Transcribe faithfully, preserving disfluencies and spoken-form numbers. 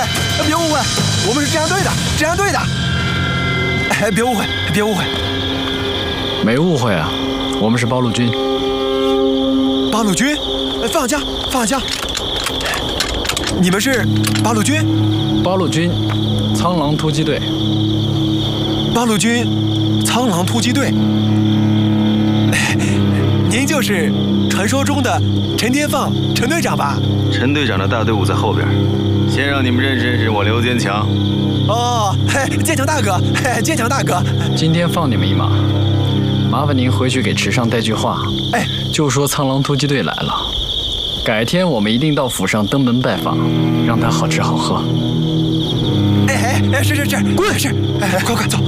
别误会，我们是治安队的，治安队的。哎，别误会，别误会。 没误会啊，我们是八路军。 八路军？放下，放下。你们是八路军？ 八路军，苍狼突击队。 八路军，苍狼突击队。您就是传说中的陈天放陈队长吧？ 陈队长的大队伍在后边，先让你们认识认识我刘坚强。 哦，嘿，坚强大哥，嘿，坚强大哥， 今天放你们一马，麻烦您回去给池上带句话， 哎， 就说苍狼突击队来了，改天我们一定到府上登门拜访，让他好吃好喝。 哎哎哎，是是是，滚是，哎，快快走。